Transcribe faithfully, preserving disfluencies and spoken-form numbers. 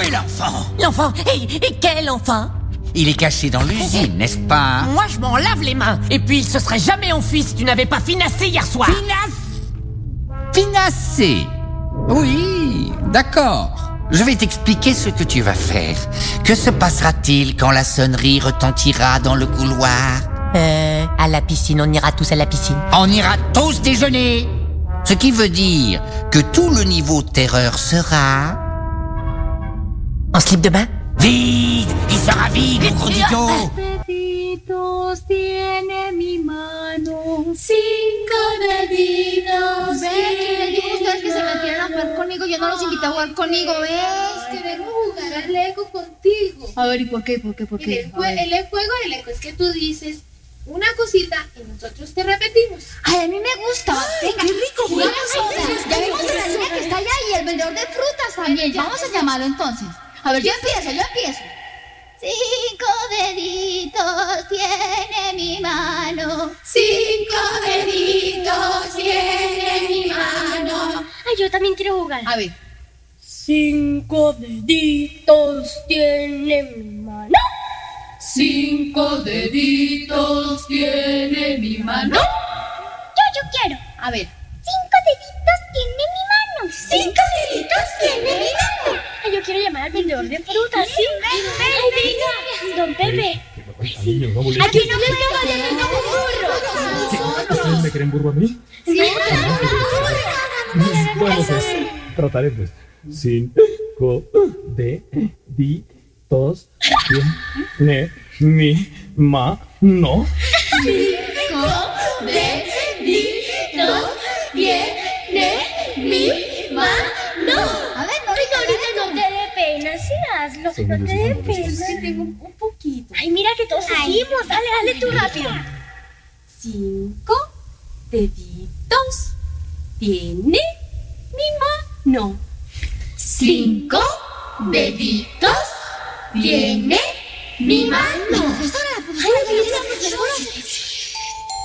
Où est l'enfant? L'enfant? Et, et quel enfant? Il est caché dans l'usine, n'est-ce pas? Moi, je m'en lave les mains. Et puis, il se serait jamais enfui si tu n'avais pas finassé hier soir. Finasse... Finassé? Oui, d'accord. Je vais t'expliquer ce que tu vas faire. Que se passera-t-il quand la sonnerie retentira dans le couloir? Euh, à la piscine, on ira tous à la piscine. On ira tous déjeuner. Ce qui veut dire que tout le niveau de terreur sera... En slip de bain? Vide. Il sera vide, mon gros Dico. Deditos tiene mi mano, cinco deditos. ¿Ves? Les digo a ustedes que se metieran a jugar conmigo. Yo no los invité a jugar conmigo, ¿ves? Queremos jugar al Lego contigo. A ver, ¿y por qué? ¿Por qué? ¿Por qué? El, jue- el juego del Lego es que tú dices una cosita y nosotros te repetimos. Ay, a mí me gusta. Venga, qué rico, jugamos jugamos ahora. ahora. Ya vimos a la niña que está allá y el vendedor de frutas también. Vamos a llamarlo entonces. A ver, yo empiezo, yo empiezo. Cinco deditos tiene mi mano. Cinco deditos tiene mi mano. Ay, yo también quiero jugar. A ver. Cinco deditos tiene mi mano. Cinco deditos tiene mi mano. Yo, yo quiero. A ver. Cinco deditos tiene mi mano. Cinco deditos tiene mi mano. Ay, yo quiero llamar al vendedor de frutas, ¿sí? Ay, venga. Don Pepe. Aquí no me está valiendo como burro. ¿Ustedes me creen burro a mí? Sí. Bueno, pues trataré pues. Cinco deditos tiene mi mano. Cinco deditos tiene mi mano. A ver, no, Ay, ahorita no te dé pena, sí hazlo. Son No te dé ellos, son ellos. pena. Es que tengo un poquito. Ay, mira que todos seguimos. Dale, dale tú rápido. Cinco deditos tiene mi mano. Cinco deditos tiene mi mano. profesora, la profesora. Ay, mira, profesora.